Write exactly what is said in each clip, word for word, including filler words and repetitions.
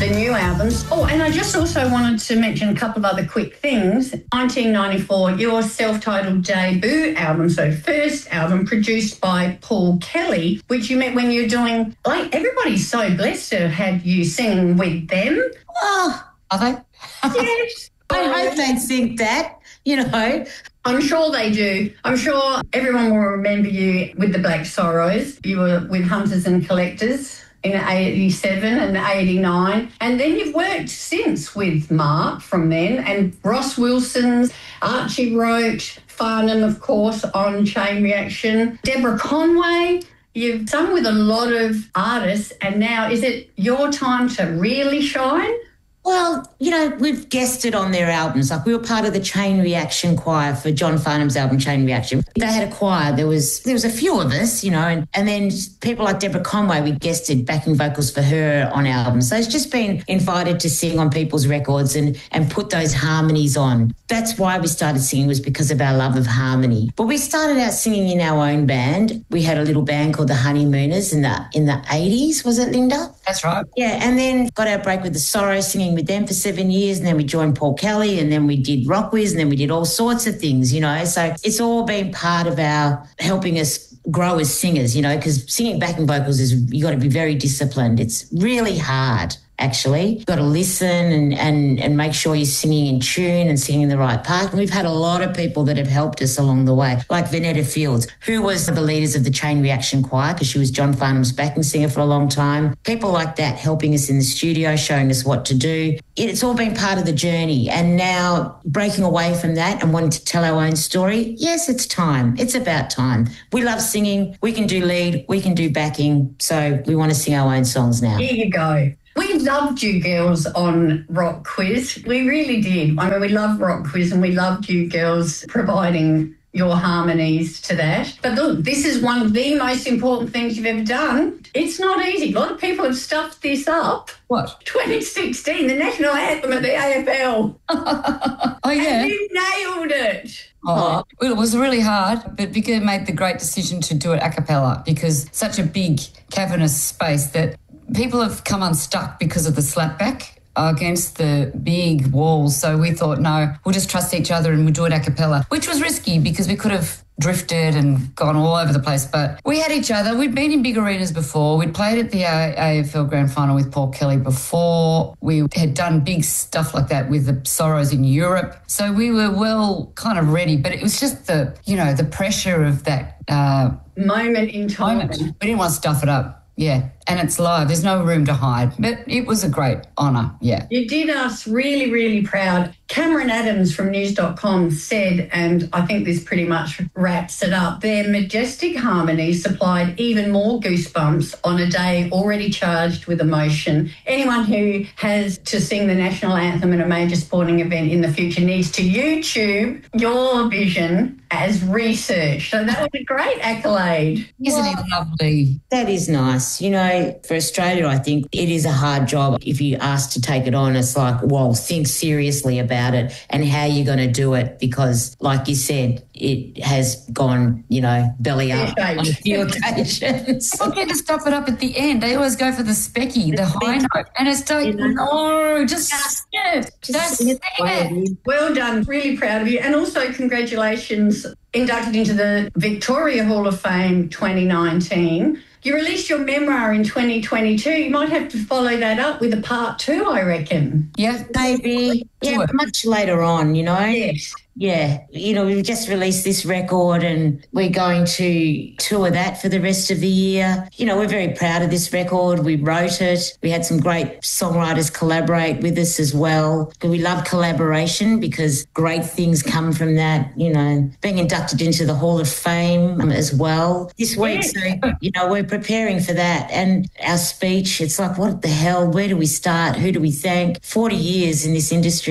the new albums. Oh, and I just also wanted to mention a couple of other quick things. nineteen ninety-four, your self-titled debut album, so first album produced by Paul Kelly, which you met when you were doing, like, everybody's so blessed to have you sing with them. Oh, are they? Yes. I hope they think that, you know. I'm sure they do. I'm sure everyone will remember you with the Black Sorrows. You were with Hunters and Collectors in eighty-seven and eighty-nine. And then you've worked since with Mark from then, and Ross Wilson's, Archie Roach, Farnham, of course, on Chain Reaction, Deborah Conway. You've sung with a lot of artists, and now is it your time to really shine? Well, you know, we've guested on their albums. Like, we were part of the Chain Reaction choir for John Farnham's album, Chain Reaction. They had a choir. There was there was a few of us, you know, and, and then people like Deborah Conway, we guested backing vocals for her on albums. So it's just been invited to sing on people's records and, and put those harmonies on. That's why we started singing, was because of our love of harmony. But we started out singing in our own band. We had a little band called the Honeymooners in the in the eighties, was it, Linda? That's right. Yeah, and then got our break with the Sorrows, singing with them for seven years, and then we joined Paul Kelly, and then we did Rock Wiz, and then we did all sorts of things, you know. So it's all been part of our helping us grow as singers, you know, because singing backing vocals is, you got to be very disciplined. It's really hard. Actually, you've got to listen and, and, and make sure you're singing in tune and singing the right part. And we've had a lot of people that have helped us along the way, like Vanetta Fields, who was the leaders of the Chain Reaction choir, because she was John Farnham's backing singer for a long time. People like that helping us in the studio, showing us what to do. It's all been part of the journey. And now breaking away from that and wanting to tell our own story, yes, it's time. It's about time. We love singing. We can do lead. We can do backing. So we want to sing our own songs now. Here you go. We loved you girls on Rock Quiz. We really did. I mean, we love Rock Quiz, and we loved you girls providing your harmonies to that. But look, this is one of the most important things you've ever done. It's not easy. A lot of people have stuffed this up. What? twenty sixteen, the national anthem of the A F L. Oh, yeah. And you nailed it. Oh, well, it was really hard, but Vika made the great decision to do it a cappella, because such a big cavernous space that people have come unstuck because of the slapback against the big walls. So we thought, no, we'll just trust each other and we'll do it a cappella, which was risky because we could have drifted and gone all over the place. But we had each other. We'd been in big arenas before. We'd played at the A F L Grand Final with Paul Kelly before. We had done big stuff like that with the Sorrows in Europe. So we were well kind of ready. But it was just the, you know, the pressure of that uh, moment in time. Moment. We didn't want to stuff it up. Yeah, and it's live. There's no room to hide. But it was a great honour, yeah. You did us really, really proud. Cameron Adams from news dot com said, and I think this pretty much wraps it up, their majestic harmony supplied even more goosebumps on a day already charged with emotion. Anyone who has to sing the national anthem at a major sporting event in the future needs to YouTube your vision as research. So that was a great accolade. Isn't well, it lovely? That is nice. You know, for Australia, I think it is a hard job. If you ask to take it on, it's like, well, think seriously about it and how you're going to do it, because, like you said, it has gone, you know, belly up on a few occasions. People get to stuff it up at the end. They always go for the specky, the high note, and it's like, no, just sing it. Just sing it. Well done. Really proud of you. And also congratulations, inducted into the Victoria Hall of Fame twenty nineteen. You released your memoir in twenty twenty-two. You might have to follow that up with a part two, I reckon. Yeah, maybe. Yeah, much later on, you know. Yes. Yeah, you know, we've just released this record and we're going to tour that for the rest of the year. You know, we're very proud of this record. We wrote it. We had some great songwriters collaborate with us as well. We love collaboration because great things come from that, you know, being inducted into the Hall of Fame as well this week. So, you know, we're preparing for that. And our speech, it's like, what the hell? Where do we start? Who do we thank? forty years in this industry.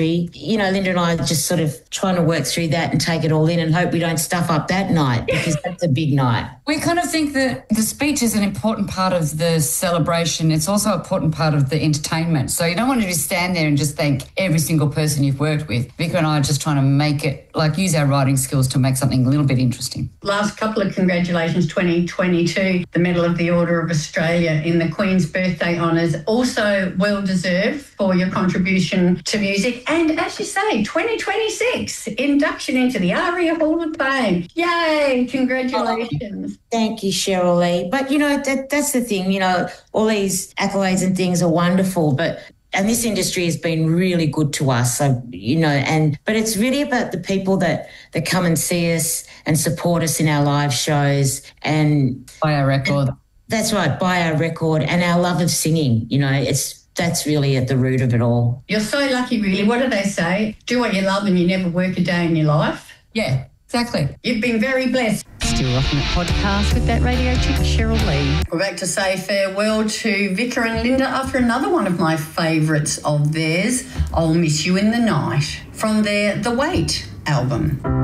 industry. You know, Linda and I are just sort of trying to work through that and take it all in and hope we don't stuff up that night, because that's a big night. We kind of think that the speech is an important part of the celebration. It's also an important part of the entertainment. So you don't want to just stand there and just thank every single person you've worked with. Vicar and I are just trying to make it, like, use our writing skills to make something a little bit interesting. Last couple of congratulations, twenty twenty-two, the Medal of the Order of Australia in the Queen's Birthday Honours. Also well deserved for your contribution to music. And as you say, twenty twenty-six, induction into the ARIA Hall of Fame. Yay, congratulations. Oh, thank you, Cheryl Lee. But, you know, that that's the thing, you know, all these accolades and things are wonderful, but and this industry has been really good to us. So, you know, and but it's really about the people that, that come and see us and support us in our live shows and buy our record. That's right, buy our record and our love of singing. You know, it's that's really at the root of it all. You're so lucky, really. What do they say? Do what you love and you never work a day in your life. Yeah, exactly. You've been very blessed. Still Rocking It podcast with that radio chick, Cheryl Lee. We're back to say farewell to Vicar and Linda after another one of my favourites of theirs, I'll Miss You in the Night, from their The Wait album.